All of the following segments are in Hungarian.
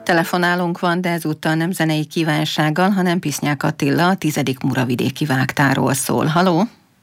Telefonálunk van, de ezúttal nem zenei kívánsággal, hanem Pisznyák Attila, a 10. Muravidéki Vágtáról szól. Haló?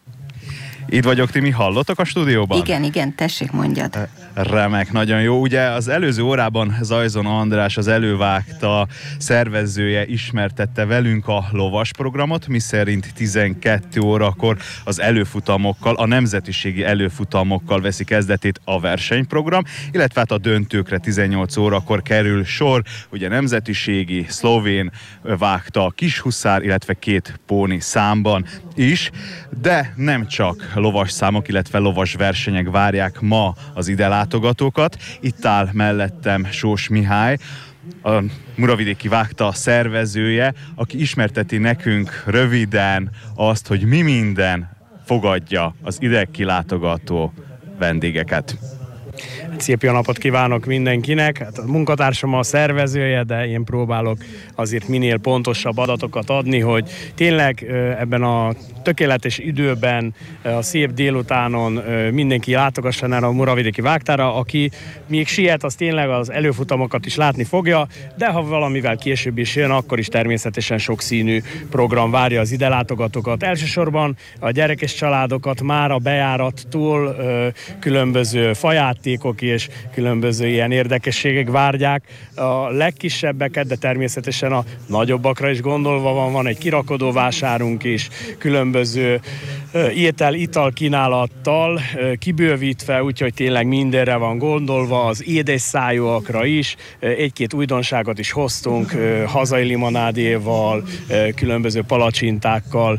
Itt vagyok, Timi, hallottak a stúdióban? Igen, tessék, mondjad. Remek, nagyon jó. Ugye az előző órában Zajzon András, az Elővágta szervezője ismertette velünk a lovas programot, miszerint 12 órakor az előfutamokkal, a nemzetiségi előfutamokkal veszi kezdetét a versenyprogram, illetve hát a döntőkre 18 órakor kerül sor, ugye nemzetiségi, szlovén vágta, kishuszár, illetve 2 póni számban is, de nem csak lovas számok, illetve lovas versenyek várják ma az ide látogatókat. Itt áll mellettem Sós Mihály, a Muravidéki Vágta szervezője, aki ismerteti nekünk röviden azt, hogy mi minden fogadja az ide kilátogató vendégeket. Szép jó napot kívánok mindenkinek! Hát a munkatársam a szervezője, de én próbálok azért minél pontosabb adatokat adni, hogy tényleg ebben a tökéletes időben, a szép délutánon mindenki látogasson el a Muravidéki Vágtára, aki még siet, az tényleg az előfutamokat is látni fogja, de ha valamivel később is jön, akkor is természetesen sokszínű program várja az ide látogatókat. Elsősorban a gyerekes családokat már a bejárattól különböző fajátékok és különböző ilyen érdekességek várják a legkisebbeket, de természetesen a nagyobbakra is gondolva van egy kirakodóvásárunk is, különböző étel-ital kínálattal kibővítve, úgyhogy tényleg mindenre van gondolva, az édes szájúakra is, egy-két újdonságot is hoztunk, hazai limonádéval, különböző palacsintákkal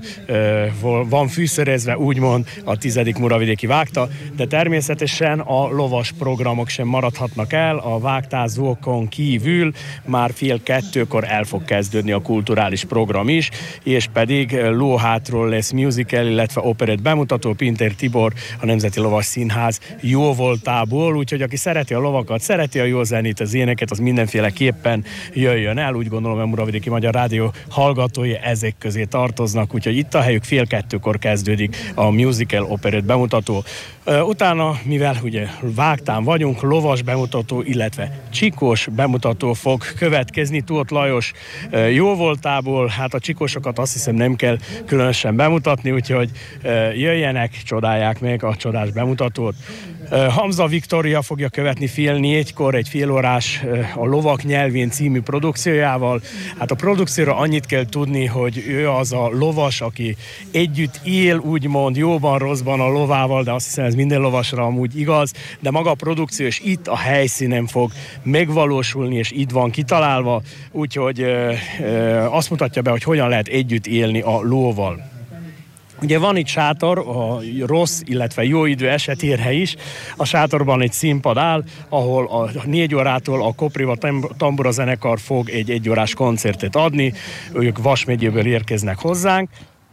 van fűszerezve, úgymond a 10. Muravidéki Vágta, de természetesen a lovas programok sem maradhatnak el, a vágtázókon kívül már 1:30 el fog kezdődni a kulturális program is, és pedig lóhátról lesz musical, illetve operett bemutató, Pintér Tibor, a Nemzeti Lovas Színház jóvoltából, úgyhogy aki szereti a lovakat, szereti a jó zenét, az éneket, az mindenféleképpen jöjjön el, úgy gondolom, a Muravidéki Magyar Rádió hallgatói ezek közé tartoznak, úgyhogy itt a helyük 1:30 kezdődik a musical operett bemutató. Utána, mivel ugye Vágtán vagyunk, lovas bemutató, illetve csikós bemutató fog következni Tóth Lajos jóvoltából. Hát a csikósokat azt hiszem nem kell különösen bemutatni, úgyhogy jöjjenek, csodálják meg a csodás bemutatót. Hamza Viktória fogja követni 3:30 egy félórás a Lovak nyelvén című produkciójával. Hát a produkcióra annyit kell tudni, hogy ő az a lovas, aki együtt él, úgymond jóban, rosszban a lovával, de azt hiszem ez minden lovasra amúgy igaz, de maga a produkció is itt a helyszínen fog megvalósulni, és itt van kitalálva, úgyhogy azt mutatja be, hogy hogyan lehet együtt élni a lóval. Ugye van itt sátor, a rossz, illetve jó idő esetére is. A sátorban egy színpad áll, ahol a 4 órától a Kopriva Tambura zenekar fog egy 1 órás koncertet adni. Ők Vas megyéből érkeznek hozzánk.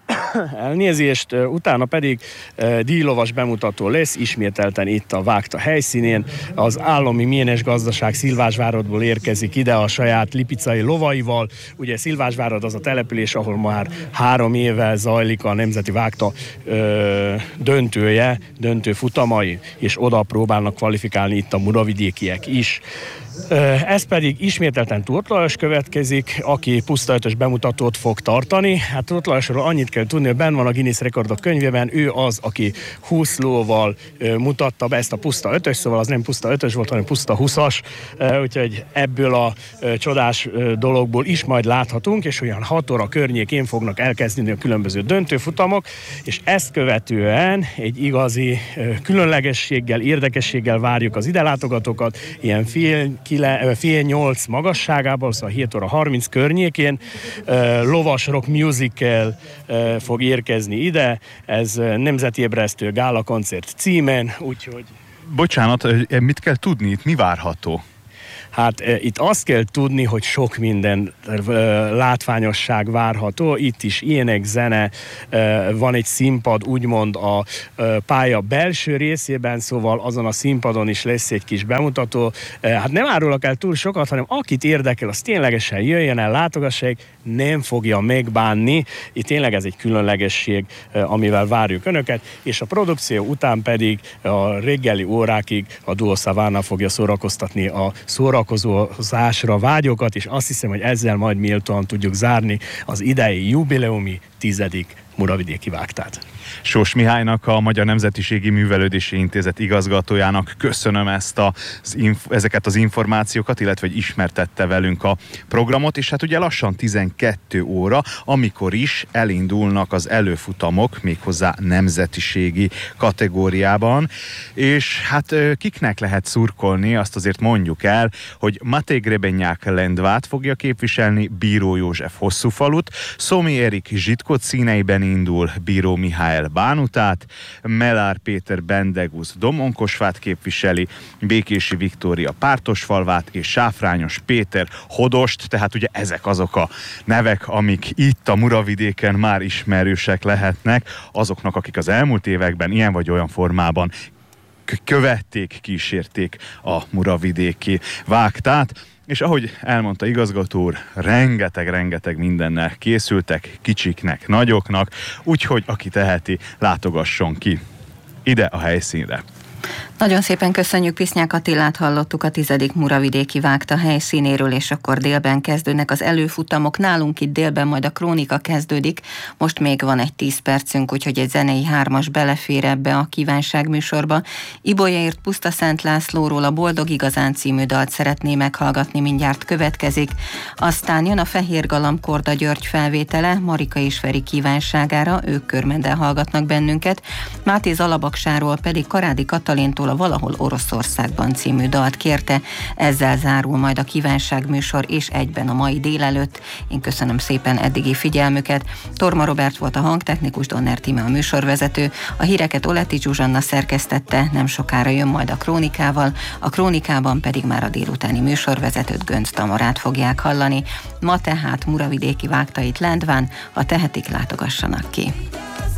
Elnézést, utána pedig díjlovas bemutató lesz, ismételten itt a Vágta helyszínén. Az állami ménes gazdaság Szilvásvárodból érkezik ide a saját lipicai lovaival. Ugye Szilvásvárod az a település, ahol már 3 éve zajlik a Nemzeti Vágta döntő futamai, és oda próbálnak kvalifikálni itt a muravidékiek is. Ez pedig ismételten Tóth Lajos következik, aki puszta 5-ös bemutatót fog tartani. Hát Tóth Lajosról annyit kell tudni, hogy benn van a Guinness rekordok könyvében, ő az, aki 20 lóval mutatta be ezt a puszta 5-ös, szóval az nem puszta 5-ös volt, hanem puszta 20-as, úgyhogy ebből a csodás dologból is majd láthatunk, és olyan 6 óra környékén fognak elkezdeni a különböző döntőfutamok, és ezt követően egy igazi különlegességgel, érdekességgel várjuk az ide látogatókat, ilyen fél 8 magasságából, szóval 7:30 környékén lovas rock musical fog érkezni ide, ez nemzeti ébresztő gála koncert címen, úgyhogy... Bocsánat, mit kell tudni itt, mi várható? Hát itt azt kell tudni, hogy sok minden látványosság várható. Itt is ének, zene, van egy színpad, úgymond a pálya belső részében, szóval azon a színpadon is lesz egy kis bemutató. Hát nem árulok el túl sokat, hanem akit érdekel, az ténylegesen jöjjön el, látogassék, nem fogja megbánni. Itt tényleg ez egy különlegesség, amivel várjuk önöket, és a produkció után pedig a reggeli órákig a Duo Savana fogja szórakoztatni a szórakozásra vágyokat, és azt hiszem, hogy ezzel majd méltóan tudjuk zárni az idei jubileumi 10. Muravidéki Vágtát. Sós Mihálynak, a Magyar Nemzetiségi Művelődési Intézet igazgatójának köszönöm ezeket az információkat, illetve hogy ismertette velünk a programot, és hát ugye lassan 12 óra, amikor is elindulnak az előfutamok, méghozzá nemzetiségi kategóriában, és hát kiknek lehet szurkolni, azt azért mondjuk el, hogy Matej Grebenyák Lendvát fogja képviselni, Bíró József Hosszúfalut, Szomi Erik Zsitkot színeiben indul Bíró Mihály Bánutát, Mellár Péter Bendegusz Domonkosvát képviseli, Békési Viktória Pártosfalvát és Sáfrányos Péter Hodost, tehát ugye ezek azok a nevek, amik itt a Muravidéken már ismerősek lehetnek, azoknak, akik az elmúlt években ilyen vagy olyan formában követték, kísérték a Muravidéki Vágtát. És ahogy elmondta igazgató úr, rengeteg mindennel készültek, kicsiknek, nagyoknak, úgyhogy aki teheti, látogasson ki ide a helyszínre. Nagyon szépen köszönjük, Pisznyák Attilát hallottuk a 10. Muravidéki Vágta helyszínéről, és akkor délben kezdődnek az előfutamok. Nálunk itt délben majd a krónika kezdődik. Most még van egy 10 percünk, úgyhogy egy zenei 3-as belefér ebbe a kívánságműsorba. Ibolyaért Puszta Szent Lászlóról a Boldog Igazán című dalt szeretné meghallgatni, mindjárt következik. Aztán jön a Fehér Galamb Korda György felvétele, Marika és Feri kívánságára, ők körmenden hallgatnak bennünket. Máté Zalabaksáról pedig Karádi Katalintól a Valahol Oroszországban című dalt kérte. Ezzel zárul majd a kívánságműsor, és egyben a mai délelőtt. Én köszönöm szépen eddigi figyelmüket. Torma Robert volt a hangtechnikus, Donner Tíme a műsorvezető. A híreket Oleti Zsuzsanna szerkesztette, nem sokára jön majd a krónikával. A krónikában pedig már a délutáni műsorvezetőt, Gönc Tamarát fogják hallani. Ma tehát Muravidéki Vágtait Lendván, ha tehetik, látogassanak ki.